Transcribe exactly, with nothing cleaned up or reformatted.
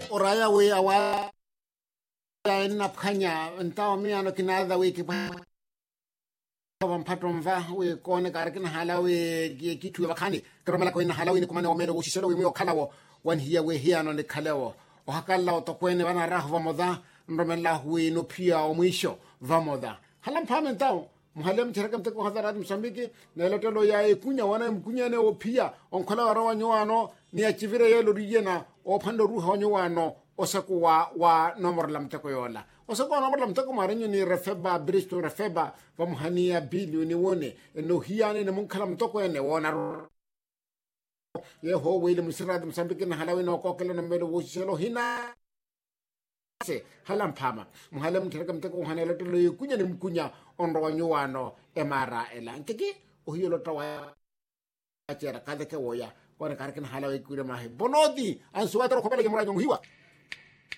oraya we awa na phanya ntawa miano kinada we ki ba patomva we kone karkin halawe kitu bakani kromala ko ina halawe ni kumana omero ushiselo we mo khalawo wan hiya we hiya no ne khalewo o hakalla o to kwene bana rahwa moda ndomela we no pia o mwisho vamoda halam phamen tawo muhalem thirakam te ko hadarat Msambiki na lotelo ya ikunya wana mkunya ne o pia on khola warawa nyowano ni achivire yelo rijena o phando ruha nyowano osako wa wa nomor lam te ko yola osako nomor lam te ko marenyo ni refeba bristo refeba va muhania billion ni wone no hiyane ne mun khalam to ko ene wona ye ho wele musirad Msambiki na halawe no ko kele no melo woselo hina se halam phama muhalem thirakam te ko hanelo to lo ikunya ne mkunya onro nyowano emara ela nkeke o hiyo tawa achera kada ke woya kone karkin halawe kure mahe bonodi an suwatro khobele ke mura hiwa